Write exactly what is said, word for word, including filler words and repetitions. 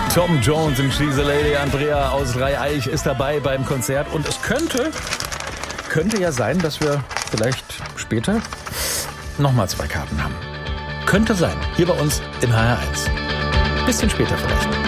Tom Jones und She's a Lady. Andrea aus Dreieich ist dabei beim Konzert. Und es könnte, könnte ja sein, dass wir vielleicht später nochmal zwei Karten haben. Könnte sein. Hier bei uns in H R eins. Bisschen später vielleicht.